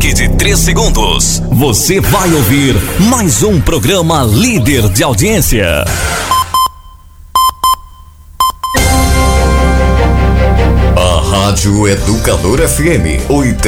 toque de 3 segundos. Você vai ouvir mais um programa líder de audiência. Rádio Educador FM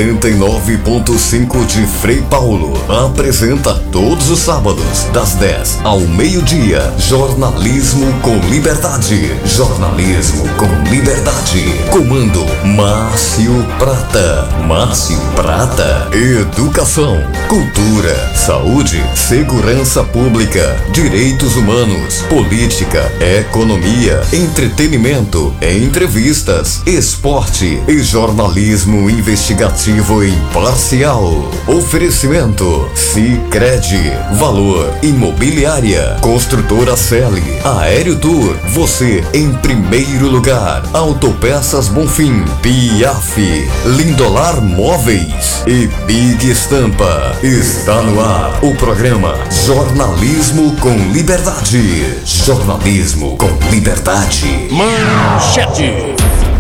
89.5 de Frei Paulo apresenta todos os sábados das 10 ao meio-dia Jornalismo com Liberdade. Jornalismo com Liberdade. Comando Márcio Prata. Márcio Prata. Educação, cultura, saúde, segurança pública, direitos humanos, política, economia, entretenimento, entrevistas, esporte e jornalismo investigativo imparcial. Oferecimento Sicredi, Valor Imobiliária, Construtora Celi, Aéreo Tour, você em primeiro lugar. Autopeças Bonfim, Piaf, Lindolar Móveis e Big Estampa. Está no ar o programa Jornalismo com Liberdade. Jornalismo com Liberdade. Manchete.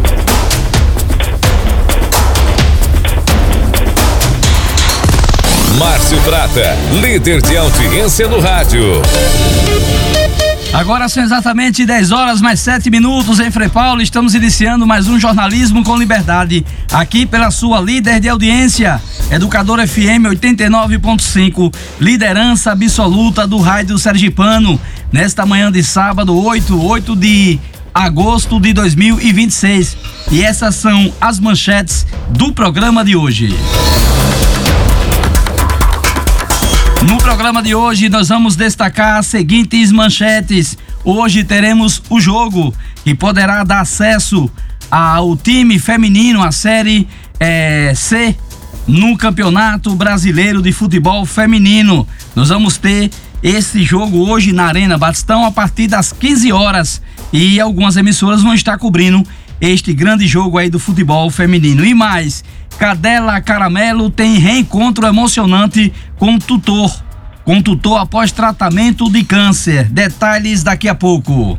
Márcio Prata, líder de audiência no rádio. Agora são exatamente 10 horas mais 7 minutos em Frei Paulo. Estamos iniciando mais um Jornalismo com Liberdade, aqui pela sua líder de audiência, Educador FM 89.5, liderança absoluta do rádio sergipano. Nesta manhã de sábado, 8 de agosto de 2026. E essas são as manchetes do programa de hoje. No programa de hoje nós vamos destacar as seguintes manchetes. Hoje teremos o jogo que poderá dar acesso ao time feminino, a Série C, no Campeonato Brasileiro de Futebol Feminino. Nós vamos ter esse jogo hoje na Arena Batistão a partir das 15 horas e algumas emissoras vão estar cobrindo este grande jogo aí do futebol feminino. E mais, Cadela Caramelo tem reencontro emocionante com tutor após tratamento de câncer. Detalhes daqui a pouco.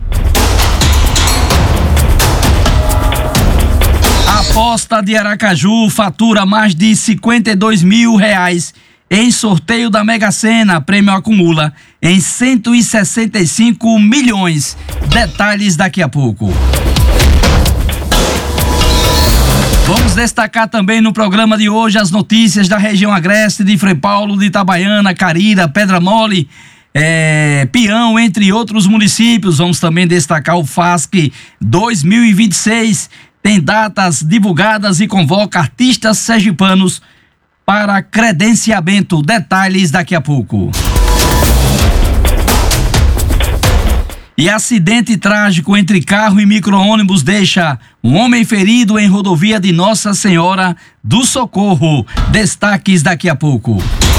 A aposta de Aracaju fatura mais de R$52 mil em sorteio da Mega Sena. Prêmio acumula em 165 milhões. Detalhes daqui a pouco. Vamos destacar também no programa de hoje as notícias da região agreste de Frei Paulo, de Itabaiana, Carira, Pedra Mole, Pião, entre outros municípios. Vamos também destacar o FASC 2026, tem datas divulgadas e convoca artistas sergipanos para credenciamento. Detalhes daqui a pouco. E acidente trágico entre carro e micro-ônibus deixa um homem ferido em rodovia de Nossa Senhora do Socorro. Destaques daqui a pouco.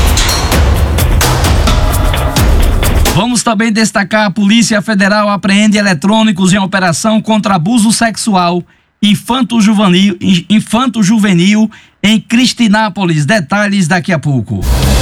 Vamos também destacar: a Polícia Federal apreende eletrônicos em operação contra abuso sexual infanto-juvenil em Cristinápolis. Detalhes daqui a pouco.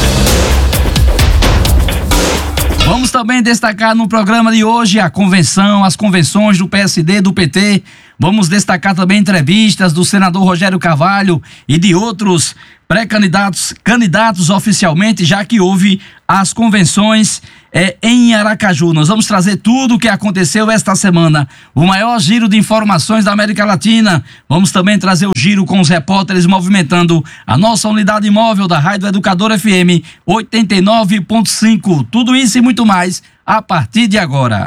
Vamos também destacar no programa de hoje as convenções do PSD, do PT. Vamos destacar também entrevistas do senador Rogério Carvalho e de outros candidatos oficialmente, já que houve as convenções em Aracaju. Nós vamos trazer tudo o que aconteceu esta semana, o maior giro de informações da América Latina. Vamos também trazer o giro com os repórteres movimentando a nossa unidade móvel da Rádio Educador FM 89.5. Tudo isso e muito mais a partir de agora.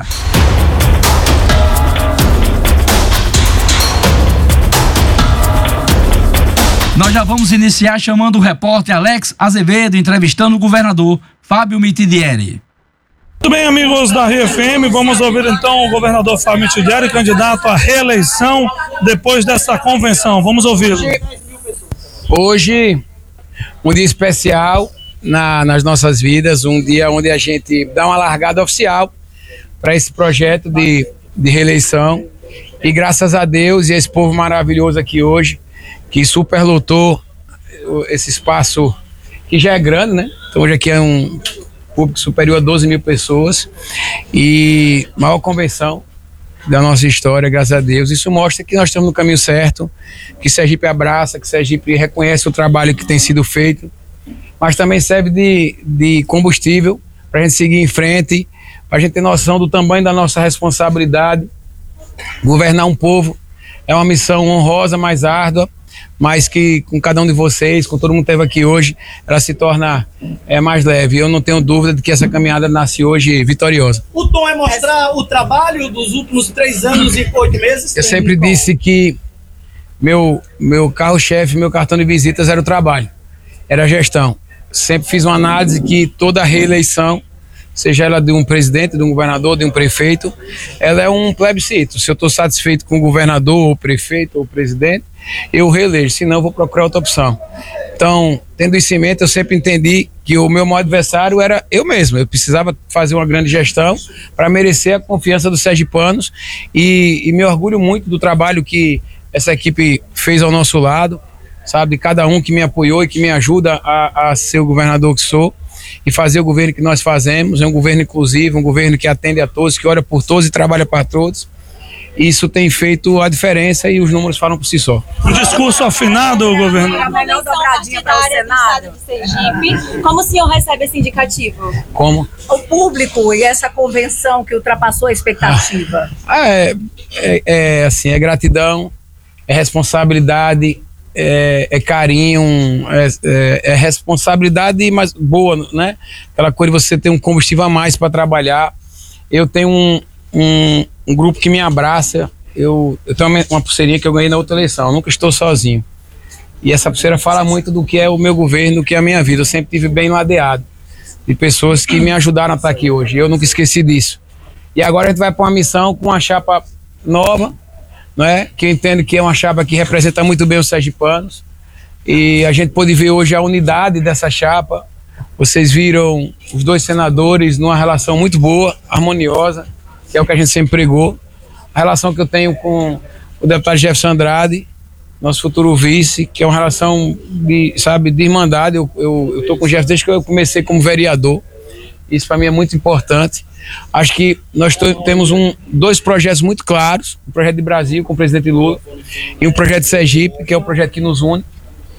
Nós já vamos iniciar chamando o repórter Alex Azevedo, entrevistando o governador Fábio Mitidieri. Muito bem, amigos da RFM, vamos ouvir então o governador Fábio Mitidieri, candidato à reeleição depois dessa convenção. Vamos ouvi-lo. Hoje, um dia especial nas nossas vidas, um dia onde a gente dá uma largada oficial para esse projeto de reeleição. E graças a Deus e a esse povo maravilhoso aqui hoje, que superlotou esse espaço que já é grande, né? Então hoje aqui é um público superior a 12 mil pessoas e maior convenção da nossa história, graças a Deus. Isso mostra que nós estamos no caminho certo, que Sergipe abraça, que Sergipe reconhece o trabalho que tem sido feito mas também serve de combustível para a gente seguir em frente, para a gente ter noção do tamanho da nossa responsabilidade. Governar um povo é uma missão honrosa, mais árdua, mas que com cada um de vocês, com todo mundo que esteve aqui hoje, ela se torna mais leve. Eu não tenho dúvida de que essa caminhada nasce hoje vitoriosa. O tom é mostrar o trabalho dos últimos 3 anos e 8 meses? Eu sempre disse que meu carro-chefe, meu cartão de visitas era o trabalho, era a gestão. Sempre fiz uma análise que toda reeleição, seja ela de um presidente, de um governador, de um prefeito, ela é um plebiscito. Se eu estou satisfeito com o governador, ou prefeito, ou presidente, eu reelejo, senão eu vou procurar outra opção. Então, tendo isso em mente, eu sempre entendi que o meu maior adversário era eu mesmo. Eu precisava fazer uma grande gestão para merecer a confiança dos sergipanos e me orgulho muito do trabalho que essa equipe fez ao nosso lado, sabe, cada um que me apoiou e que me ajuda a ser o governador que sou e fazer o governo que nós fazemos. É um governo inclusivo, um governo que atende a todos, que olha por todos e trabalha para todos. Isso tem feito a diferença e os números falam por si só. Um discurso afinado, governador. A melhor dobradinha para o Senado de Sergipe. Como o senhor recebe esse indicativo? Como? O público e essa convenção que ultrapassou a expectativa. Assim, é gratidão, é responsabilidade, é carinho, é responsabilidade, mas boa, né? Aquela coisa de você ter um combustível a mais para trabalhar. Eu tenho um grupo que me abraça. Eu tenho uma pulseirinha que eu ganhei na outra eleição. Eu nunca estou sozinho. E essa pulseira fala muito do que é o meu governo, do que é a minha vida. Eu sempre tive bem ladeado de pessoas que me ajudaram a estar aqui hoje. Eu nunca esqueci disso. E agora a gente vai para uma missão com uma chapa nova, não é? Que eu entendo que é uma chapa que representa muito bem os sergipanos. E a gente pôde ver hoje a unidade dessa chapa. Vocês viram os 2 senadores numa relação muito boa, harmoniosa, que é o que a gente sempre pregou. A relação que eu tenho com o deputado Jefferson Andrade, nosso futuro vice, que é uma relação de irmandade. Eu estou com o Jefferson desde que eu comecei como vereador. Isso para mim é muito importante. Acho que nós temos 2 projetos muito claros, um projeto de Brasil com o presidente Lula e um projeto de Sergipe, que é o projeto que nos une.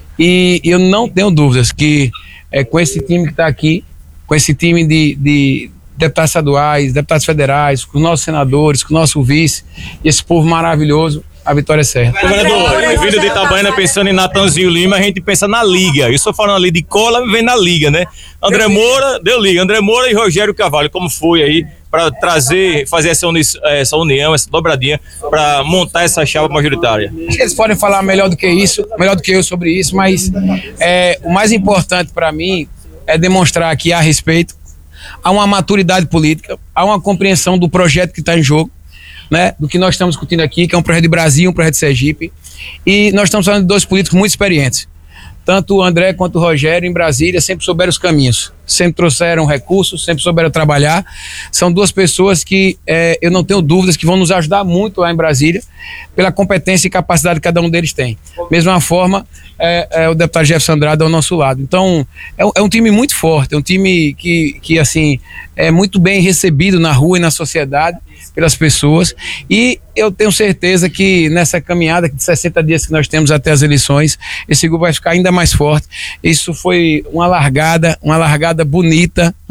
E eu não tenho dúvidas que com esse time que está aqui, com esse time de deputados estaduais, deputados federais, com os nossos senadores, com o nosso vice, e esse povo maravilhoso, a vitória é certa. Governador, vindo de Itabaiana pensando em Natanzinho Lima, a gente pensa na Liga. Eu só falando ali de cola, vem na Liga, né? André Moura, deu Liga. André Moura e Rogério Carvalho, como foi aí para fazer essa união, essa dobradinha, para montar essa chapa majoritária? Acho que eles podem falar melhor do que isso, melhor do que eu sobre isso, mas o mais importante para mim é demonstrar que há respeito, há uma maturidade política, há uma compreensão do projeto que está em jogo, né, do que nós estamos discutindo aqui, que é um projeto de Brasil, um projeto de Sergipe, e nós estamos falando de 2 políticos muito experientes. Tanto o André quanto o Rogério em Brasília sempre souberam os caminhos, sempre trouxeram recursos, sempre souberam trabalhar. São 2 pessoas que eu não tenho dúvidas que vão nos ajudar muito lá em Brasília, pela competência e capacidade que cada um deles tem. Mesma forma, o deputado Jefferson Andrade ao nosso lado. Então, é um time muito forte, é um time que assim, é muito bem recebido na rua e na sociedade pelas pessoas, e eu tenho certeza que nessa caminhada de 60 dias que nós temos até as eleições, esse grupo vai ficar ainda mais forte. Isso foi uma largada bonita, uma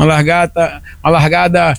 largada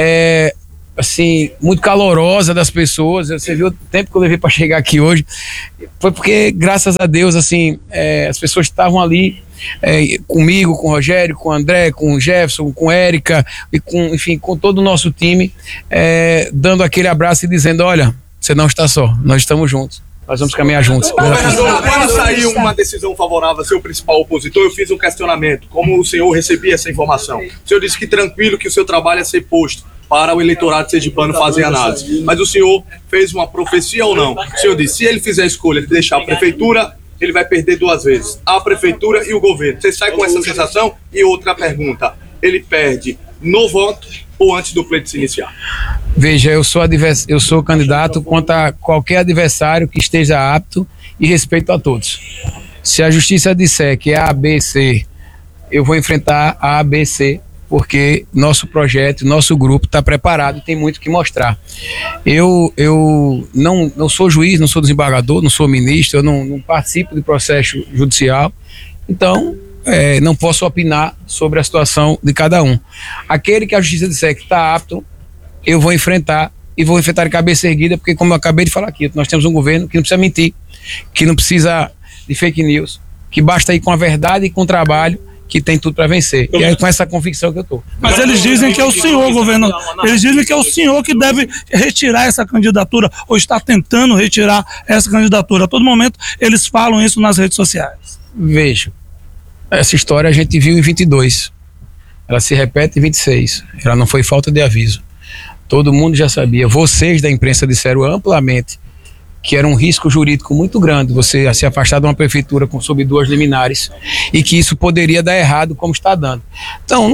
assim, muito calorosa das pessoas. Você viu o tempo que eu levei para chegar aqui hoje, foi porque, graças a Deus, assim, as pessoas estavam ali comigo, com o Rogério, com o André, com o Jefferson, com a Érica e com todo o nosso time, dando aquele abraço e dizendo: olha, você não está só, nós estamos juntos, nós vamos caminhar juntos. Governador, quando saiu uma decisão favorável ao seu principal opositor, eu fiz um questionamento, como o senhor recebia essa informação? O senhor disse que tranquilo, que o seu trabalho é ser posto para o eleitorado sergipano fazer análise, mas o senhor fez uma profecia ou não? O senhor disse: se ele fizer a escolha de deixar a prefeitura, ele vai perder 2 vezes, a prefeitura e o governo. Você sai com essa sensação? E outra pergunta: ele perde no voto ou antes do pleito se iniciar? Veja, eu sou candidato contra qualquer adversário que esteja apto e respeito a todos. Se a justiça disser que é A, B, C, eu vou enfrentar A, B, C, porque nosso projeto, nosso grupo está preparado e tem muito que mostrar. Eu não sou juiz, não sou desembargador, não sou ministro, eu não participo de processo judicial. Então, não posso opinar sobre a situação de cada um. Aquele que a justiça disser que está apto, eu vou enfrentar, e vou enfrentar de cabeça erguida, porque como eu acabei de falar aqui, nós temos um governo que não precisa mentir, que não precisa de fake news, que basta ir com a verdade e com o trabalho, que tem tudo para vencer. E é com essa convicção que eu tô. Mas eles dizem que é o senhor, governador. Eles dizem que é o senhor que deve retirar essa candidatura, ou está tentando retirar essa candidatura. A todo momento eles falam isso nas redes sociais. Veja, essa história a gente viu em 22. Ela se repete em 26. Ela não foi falta de aviso. Todo mundo já sabia. Vocês da imprensa disseram amplamente que era um risco jurídico muito grande você se afastar de uma prefeitura sob 2 liminares e que isso poderia dar errado como está dando. Então,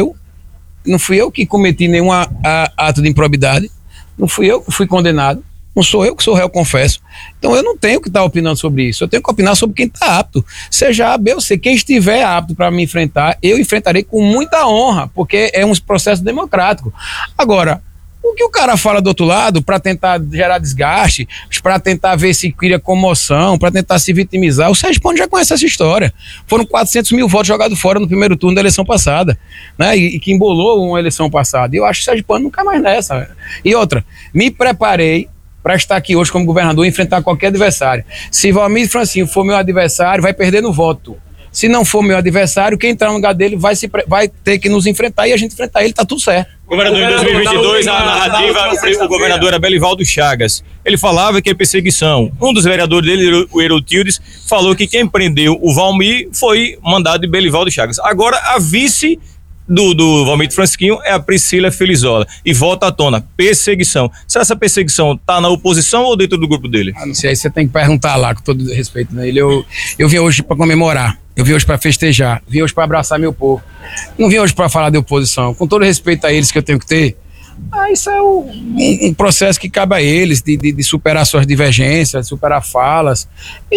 não fui eu que cometi nenhum ato de improbidade, não fui eu que fui condenado, não sou eu que sou réu, confesso. Então eu não tenho que estar opinando sobre isso, eu tenho que opinar sobre quem está apto, seja A, B ou C. Quem estiver apto para me enfrentar, eu enfrentarei com muita honra, porque é um processo democrático. Agora, o que o cara fala do outro lado para tentar gerar desgaste, para tentar ver se cria comoção, para tentar se vitimizar, o Sergipano já conhece essa história. Foram 400 mil votos jogados fora no primeiro turno da eleição passada, né? E que embolou uma eleição passada. E eu acho que o Sergipano não cai mais nessa. E outra, me preparei para estar aqui hoje como governador e enfrentar qualquer adversário. Se Valmir Francinho for meu adversário, vai perder no voto. Se não for meu adversário, quem entrar no lugar dele vai ter que nos enfrentar e a gente enfrentar ele, tá tudo certo. Governador, em 2022, a narrativa, o governador era Belivaldo Chagas. Ele falava que é perseguição. Um dos vereadores dele, o Herotildes, falou que quem prendeu o Valmir foi mandado de Belivaldo Chagas. Agora, a vice do Valmir Francisquinho é a Priscila Felizola. E volta à tona, perseguição. Será essa perseguição está na oposição ou dentro do grupo dele? Não sei, aí você tem que perguntar lá, com todo respeito, né? Eu vim hoje para comemorar, eu vim hoje para festejar, vim hoje para abraçar meu povo. Não vim hoje para falar de oposição. Com todo respeito a eles que eu tenho que ter, isso é um processo que cabe a eles, de superar suas divergências, de superar falas.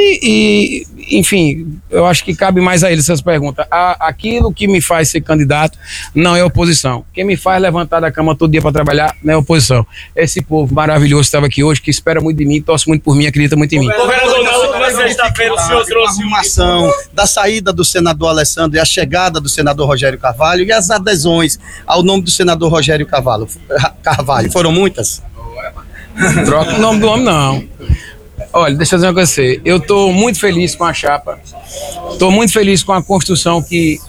Enfim, eu acho que cabe mais a eles essas perguntas. Aquilo que me faz ser candidato não é oposição. Quem me faz levantar da cama todo dia para trabalhar não é oposição. Esse povo maravilhoso que estava aqui hoje, que espera muito de mim, torce muito por mim, acredita muito em mim. Governador, na última sexta-feira o senhor trouxe uma ação da saída do senador Alessandro e a chegada do senador Rogério Carvalho e as adesões ao nome do senador Rogério Carvalho. Foram muitas? Troca o nome do homem, não. Olha, deixa eu dizer uma coisa a você. Eu estou muito feliz com a chapa. Estou muito feliz com a construção que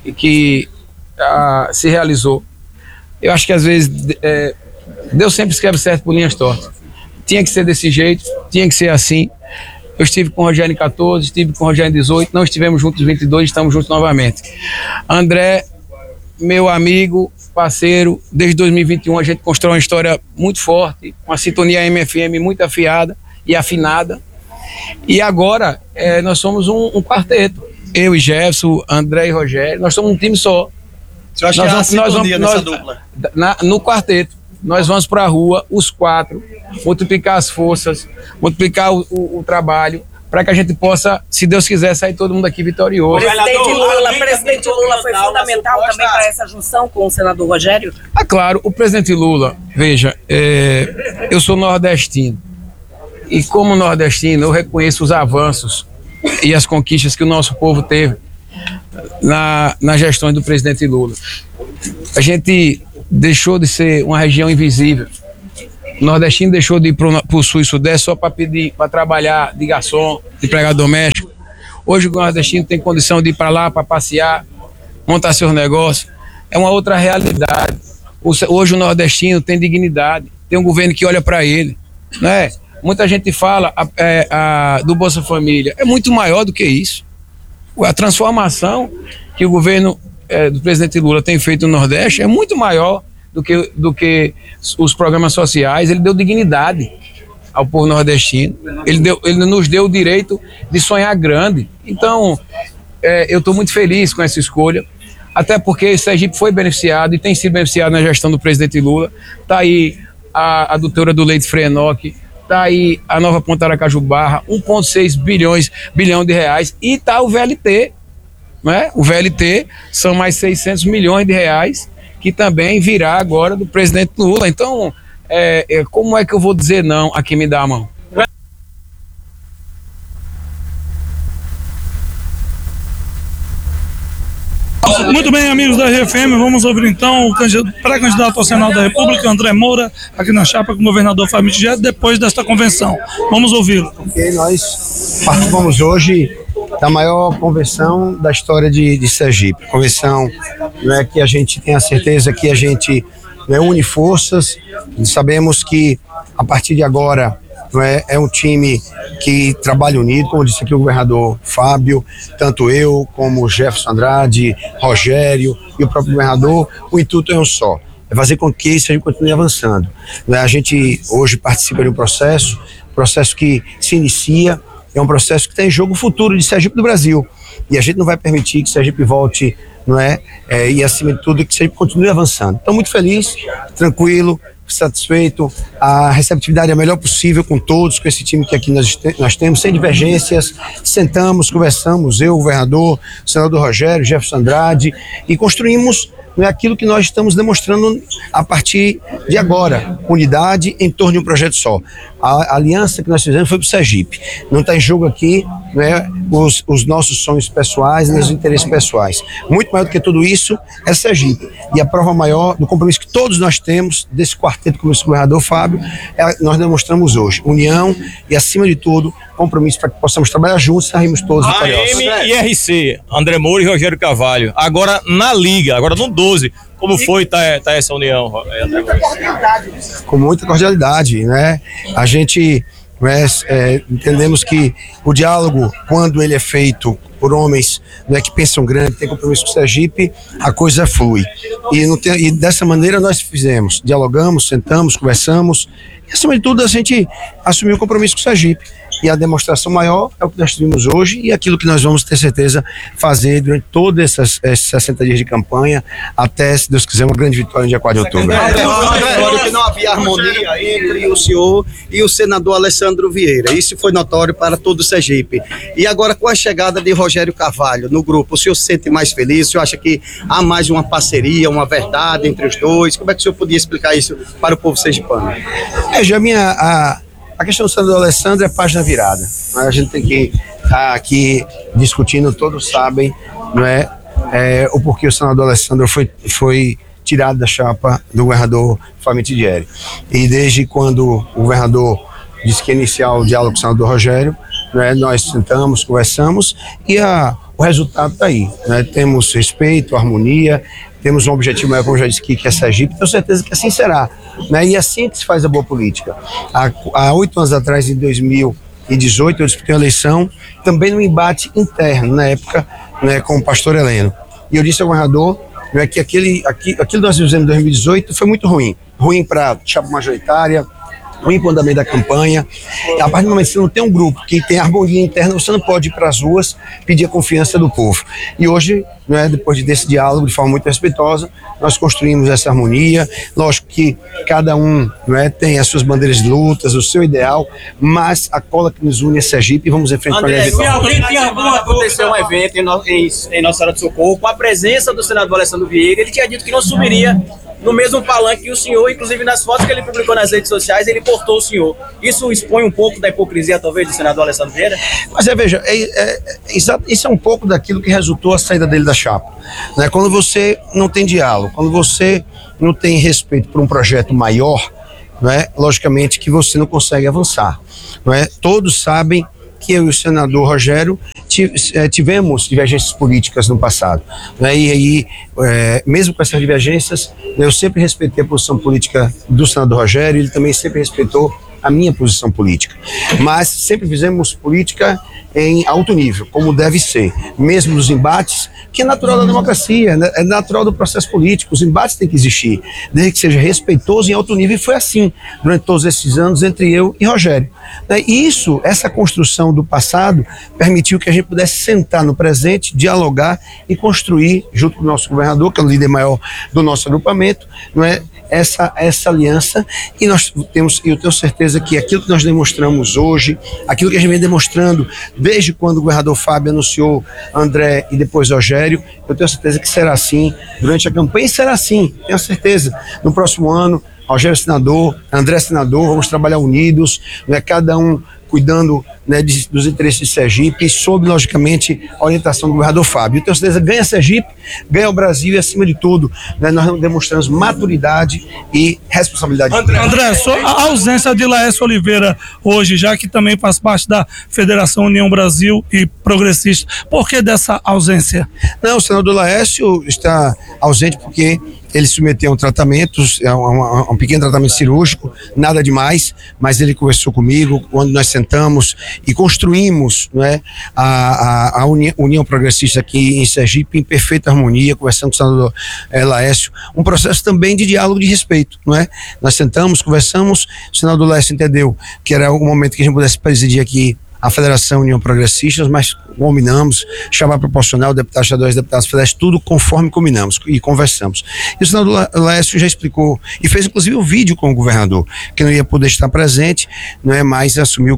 se realizou. Eu acho que às vezes Deus sempre escreve certo por linhas tortas. Tinha que ser desse jeito, tinha que ser assim. Eu estive com o Rogério em 14, estive com o Rogério em 18, não estivemos juntos em 22, estamos juntos novamente. André, meu amigo, parceiro, desde 2021 a gente constrói uma história muito forte, uma sintonia MFM muito afiada e afinada. E agora nós somos um quarteto. Eu e Jefferson, André e Rogério, nós somos um time só. Você acha que há sintonia nessa dupla? No quarteto. Nós vamos para a rua, os 4, multiplicar as forças, multiplicar o trabalho, para que a gente possa, se Deus quiser, sair todo mundo aqui vitorioso. O presidente Lula foi fundamental também para essa junção com o senador Rogério? Claro, o presidente Lula, veja, eu sou nordestino, e como nordestino eu reconheço os avanços e as conquistas que o nosso povo teve na gestão do presidente Lula. A gente deixou de ser uma região invisível. O nordestino deixou de ir para o sul e sudeste só para pedir, para trabalhar de garçom, de empregado doméstico. Hoje o nordestino tem condição de ir para lá para passear, montar seus negócios. É uma outra realidade. Hoje o nordestino tem dignidade, tem um governo que olha para ele, né? Muita gente fala do Bolsa Família, é muito maior do que isso. A transformação que o governo do presidente Lula tem feito no Nordeste é muito maior do que os programas sociais. Ele deu dignidade ao povo nordestino, ele nos deu o direito de sonhar grande. Então, eu estou muito feliz com essa escolha, até porque Sergipe foi beneficiado e tem sido beneficiado na gestão do presidente Lula. Está aí a adutora do leite Frenoc, está aí a nova Ponta Aracaju Barra, 1,6 bilhão de reais, e está o VLT, né? O VLT são mais 600 milhões de reais que também virá agora do presidente Lula. Então, como é que eu vou dizer não a quem me dá a mão? Muito bem, amigos da RFM, vamos ouvir então o pré-candidato ao Senado da República, André Moura, aqui na chapa com o governador Fábio Mitidieri, depois desta convenção. Vamos ouvi-lo. Nós participamos hoje da maior convenção da história de Sergipe. Convenção, né, que a gente tem a certeza que a gente, né, une forças. Sabemos que a partir de agora, né, é um time que trabalha unido, como disse aqui o governador Fábio, tanto eu como o Jefferson Andrade, Rogério e o próprio governador. O intuito é um só: é fazer com que isso a gente continue avançando. A gente hoje participa de um processo que se inicia, é um processo que tem jogo futuro de Sergipe do Brasil. E a gente não vai permitir que Sergipe volte, não é? E acima de tudo, que Sergipe continue avançando. Então, muito feliz, tranquilo, satisfeito. A receptividade é a melhor possível com todos, com esse time que aqui nós temos, sem divergências. Sentamos, conversamos, eu, o governador, o senador Rogério, Jefferson Andrade, e construímos, não é, aquilo que nós estamos demonstrando a partir de agora: unidade em torno de um projeto só. A aliança que nós fizemos foi para o Sergipe. Não está em jogo aqui, né, os nossos sonhos pessoais, nem os interesses pessoais. Muito maior do que tudo isso é Sergipe. E a prova maior do compromisso que todos nós temos, desse quarteto, como disse o governador Fábio, nós demonstramos hoje. União e, acima de tudo, compromisso para que possamos trabalhar juntos e sairmos todos vitoriosos. AM e RC, André Moura e Rogério Carvalho. Agora na Liga, agora no 12. Como foi tá essa união? Com muita cordialidade, né? A gente entendemos que o diálogo, quando ele é feito por homens, né, que pensam grande, tem compromisso com o Sergipe, a coisa flui. E dessa maneira nós fizemos, dialogamos, sentamos, conversamos, e acima de tudo a gente assumiu o compromisso com o Sergipe. E a demonstração maior é o que nós tivemos hoje e aquilo que nós vamos ter certeza fazer durante todos esses 60 dias de campanha, até, se Deus quiser, uma grande vitória no dia 4 de outubro. Que não havia harmonia entre o senhor e o senador Alessandro Vieira. Isso foi notório para todo o Sergipe. E agora, com a chegada de Rogério Carvalho no grupo, o senhor se sente mais feliz? O senhor acha que há mais uma parceria, uma verdade entre os dois? Como é que o senhor podia explicar isso para o povo sergipano? A questão do senador Alessandro é página virada. A gente tem que estar aqui discutindo, todos sabem, não é, o porquê o senador Alessandro foi tirado da chapa do governador Fábio Mitidieri. E desde quando o governador disse que ia iniciar o diálogo com o senador Rogério, né, nós sentamos, conversamos e o resultado está aí. Né? Temos respeito, harmonia, temos um objetivo maior, como eu já disse aqui, que é Sergipe. Tenho certeza que assim será. Né? E assim é que se faz a boa política. Há 8 anos atrás, em 2018, eu disputei uma eleição, também num embate interno, na época, né, com o pastor Heleno. E eu disse ao governador, né, que aquilo que nós fizemos em 2018 foi muito ruim. Ruim para a chapa majoritária, ruim para o andamento da campanha. A partir do momento que você não tem um grupo que tem harmonia interna, você não pode ir para as ruas pedir a confiança do povo. E hoje, né, depois desse diálogo, de forma muito respeitosa, nós construímos essa harmonia. Lógico que cada um, né, tem as suas bandeiras de lutas, o seu ideal, mas a cola que nos une é Sergipe e vamos em frente para a vitória. Aconteceu um evento em Nossa Senhora do Socorro com a presença do senador Alessandro Vieira. Ele tinha dito que não subiria no mesmo palanque que o senhor, inclusive nas fotos que ele publicou nas redes sociais, ele portou o senhor. Isso expõe um pouco da hipocrisia, talvez, do senador Alessandro Vieira? Mas veja, isso é um pouco daquilo que resultou a saída dele da chapa. Né? Quando você não tem diálogo, quando você não tem respeito por um projeto maior, né, logicamente que você não consegue avançar. Né? Todos sabem que eu e o senador Rogério tivemos divergências políticas no passado. Né? E aí, mesmo com essas divergências, eu sempre respeitei a posição política do senador Rogério, ele também sempre respeitou a minha posição política. Mas sempre fizemos política em alto nível, como deve ser, mesmo nos embates, que é natural da democracia, né? É natural do processo político, os embates têm que existir, desde que seja respeitoso em alto nível, e foi assim durante todos esses anos entre eu e Rogério. E essa construção do passado, permitiu que a gente pudesse sentar no presente, dialogar e construir, junto com o nosso governador, que é o líder maior do nosso agrupamento, não é? Essa aliança, e eu tenho certeza que aquilo que nós demonstramos hoje, aquilo que a gente vem demonstrando desde quando o governador Fábio anunciou André e depois Rogério, eu tenho certeza que será assim durante a campanha, e será assim, tenho certeza, no próximo ano. Rogério senador, André senador, vamos trabalhar unidos, né, cada um cuidando, né, dos interesses de Sergipe, sob, logicamente, a orientação do governador Fábio. Eu tenho certeza que ganha Sergipe, ganha o Brasil e, acima de tudo, né, nós demonstramos maturidade e responsabilidade. André, a ausência de Laércio Oliveira hoje, já que também faz parte da Federação União Brasil e Progressista, por que dessa ausência? Não, o senador Laércio está ausente porque ele submeteu a um tratamento, um pequeno tratamento cirúrgico, nada demais, mas ele conversou comigo quando nós sentamos e construímos, né, a União Progressista aqui em Sergipe em perfeita harmonia, conversando com o senador Laércio, um processo também de diálogo de respeito, não é? Nós sentamos, conversamos, o senador Laércio entendeu que era o momento que a gente pudesse presidir aqui a Federação União Progressistas, mas combinamos, chamar proporcional, deputados estaduais, deputados federais, tudo conforme combinamos e conversamos. E o senador Laércio já explicou, e fez inclusive um vídeo com o governador, que não ia poder estar presente, não é, mas assumiu,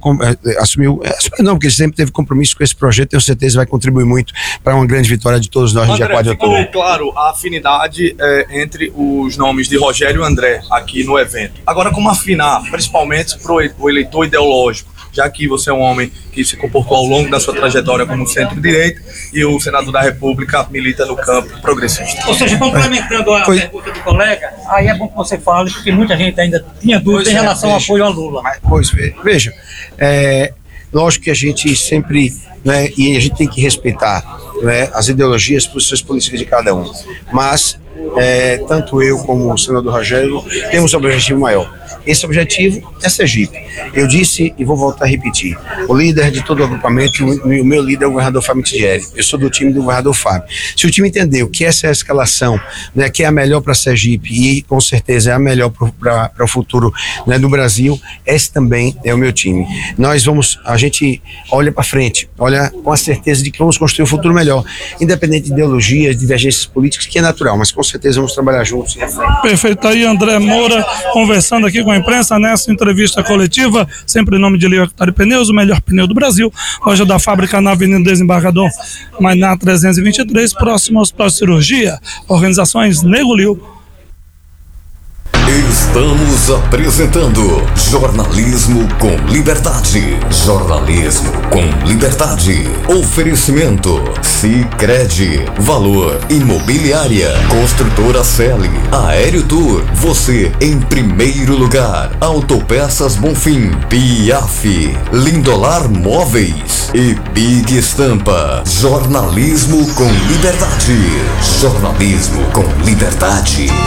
não, porque ele sempre teve compromisso com esse projeto, tenho certeza vai contribuir muito para uma grande vitória de todos nós no dia 4 de outubro. Ficou claro a afinidade entre os nomes de Rogério e André aqui no evento. Agora, como afinar, principalmente para o eleitor ideológico, já que você é um homem que se comportou ao longo da sua trajetória como centro-direita e o senador da República milita no campo progressista. Ou seja, complementando a pergunta do colega, aí é bom que você fale, porque muita gente ainda tinha dúvida em relação ao apoio ao Lula. Pois veja, lógico que a gente sempre, né, e a gente tem que respeitar, né, as ideologias, as posições políticas de cada um, mas tanto eu como o senador Rogério temos um objetivo maior. Esse objetivo é Sergipe. Eu disse e vou voltar a repetir, o líder de todo o agrupamento, o meu líder é o governador Fábio Mitidieri. Eu sou do time do governador Fábio. Se o time entendeu que essa é a escalação, né, que é a melhor para Sergipe e com certeza é a melhor para o futuro, né, do Brasil, esse também é o meu time. A gente olha para frente, olha com a certeza de que vamos construir um futuro melhor, independente de ideologias, divergências políticas, que é natural, mas com certeza vamos trabalhar juntos. Perfeito, aí André Moura conversando aqui com a imprensa nessa entrevista coletiva, sempre em nome de Leoctário Pneus, o melhor pneu do Brasil, loja da fábrica na Avenida Desembargador Mainá 323, próximo ao Hospital de Cirurgia, organizações Nego Lil. Estamos apresentando Jornalismo com Liberdade. Jornalismo com Liberdade. Oferecimento Sicredi, Valor Imobiliária, Construtora Celi, Aéreo Tour, você em primeiro lugar. Autopeças Bonfim, Piaf, Lindolar Móveis e Big Estampa. Jornalismo com Liberdade. Jornalismo com Liberdade.